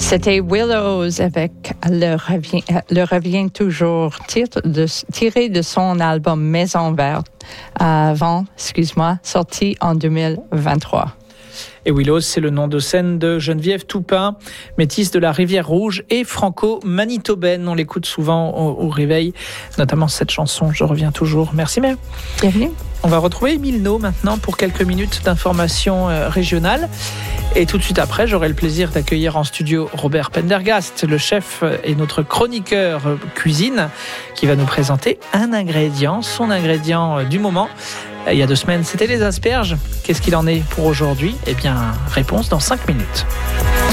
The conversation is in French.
C'était Willows avec Le Revient toujours, tiré de son album Maison Verte, sorti en 2023. Et Willows, c'est le nom de scène de Geneviève Toupin, métisse de la Rivière Rouge et franco-manitobaine. On l'écoute souvent au réveil, notamment cette chanson « Je reviens toujours ». Merci Mère. Bienvenue. On va retrouver Émile No maintenant pour quelques minutes d'information régionale. Et tout de suite après, j'aurai le plaisir d'accueillir en studio Robert Pendergast, le chef et notre chroniqueur cuisine, qui va nous présenter son ingrédient du moment. Il y a 2 semaines, c'était les asperges. Qu'est-ce qu'il en est pour aujourd'hui ? Eh bien, réponse dans 5 minutes.